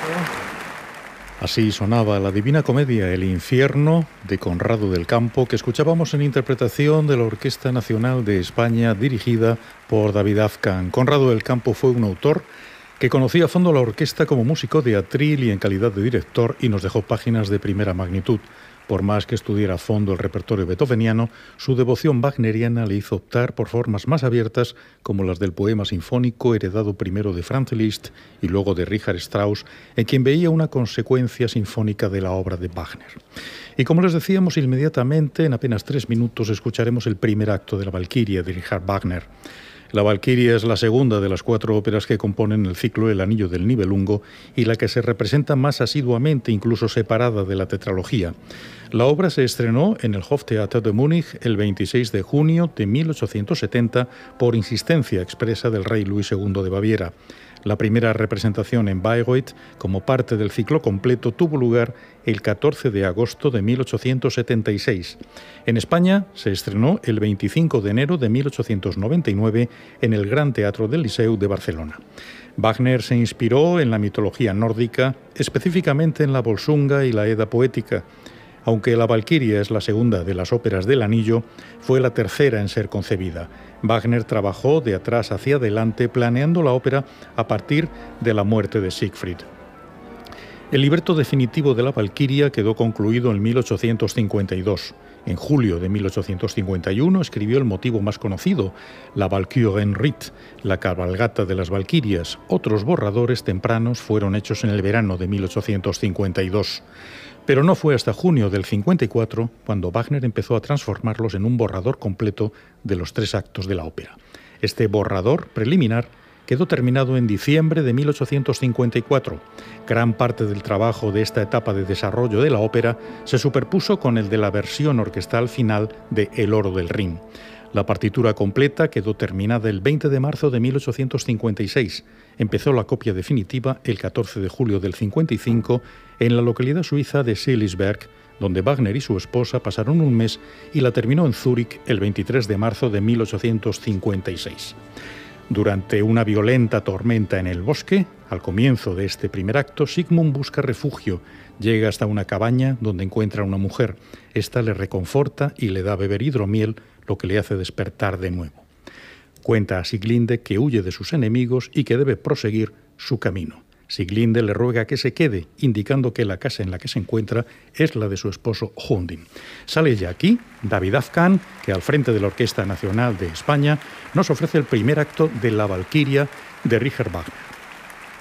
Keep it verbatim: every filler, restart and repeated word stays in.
Así sonaba la Divina Comedia El Infierno de Conrado del Campo, que escuchábamos en interpretación de la Orquesta Nacional de España, dirigida por David Afcan. Conrado del Campo fue un autor que conocía a fondo la orquesta como músico de atril y en calidad de director, y nos dejó páginas de primera magnitud. Por más que estudiara a fondo el repertorio beethoveniano, su devoción wagneriana le hizo optar por formas más abiertas, como las del poema sinfónico heredado primero de Franz Liszt y luego de Richard Strauss, en quien veía una consecuencia sinfónica de la obra de Wagner. Y como les decíamos, inmediatamente, en apenas tres minutos, escucharemos el primer acto de la Valquiria de Richard Wagner. La Valquiria es la segunda de las cuatro óperas que componen el ciclo El Anillo del Nibelungo y la que se representa más asiduamente, incluso separada de la tetralogía. La obra se estrenó en el Hoftheater de Múnich el veintiséis de junio de mil ochocientos setenta por insistencia expresa del rey Luis segundo de Baviera. La primera representación en Bayreuth, como parte del ciclo completo, tuvo lugar el catorce de agosto de mil ochocientos setenta y seis. En España se estrenó el veinticinco de enero de mil ochocientos noventa y nueve en el Gran Teatro del Liceu de Barcelona. Wagner se inspiró en la mitología nórdica, específicamente en la Volsunga y la Edda poética. Aunque la Valquiria es la segunda de las óperas del Anillo, fue la tercera en ser concebida. Wagner trabajó de atrás hacia adelante planeando la ópera a partir de la muerte de Siegfried. El libreto definitivo de la Valquiria quedó concluido en mil ochocientos cincuenta y dos. En julio de mil ochocientos cincuenta y uno escribió el motivo más conocido, la Valkyrenritt, la cabalgata de las Valquirias. Otros borradores tempranos fueron hechos en el verano de mil ochocientos cincuenta y dos. Pero no fue hasta junio del cincuenta y cuatro cuando Wagner empezó a transformarlos en un borrador completo de los tres actos de la ópera. Este borrador preliminar quedó terminado en diciembre de mil ochocientos cincuenta y cuatro. Gran parte del trabajo de esta etapa de desarrollo de la ópera se superpuso con el de la versión orquestal final de El oro del Rin. La partitura completa quedó terminada el veinte de marzo de mil ochocientos cincuenta y seis. Empezó la copia definitiva el catorce de julio del cincuenta y cinco en la localidad suiza de Seelisberg, donde Wagner y su esposa pasaron un mes, y la terminó en Zúrich el veintitrés de marzo de mil ochocientos cincuenta y seis. Durante una violenta tormenta en el bosque, al comienzo de este primer acto, Sigmund busca refugio. Llega hasta una cabaña donde encuentra a una mujer. Esta le reconforta y le da a beber hidromiel, lo que le hace despertar de nuevo. Cuenta a Sieglinde que huye de sus enemigos y que debe proseguir su camino. Sieglinde le ruega que se quede, indicando que la casa en la que se encuentra es la de su esposo Hunding. Sale ya aquí David Afcan, que al frente de la Orquesta Nacional de España nos ofrece el primer acto de La Valquiria de Richard Wagner.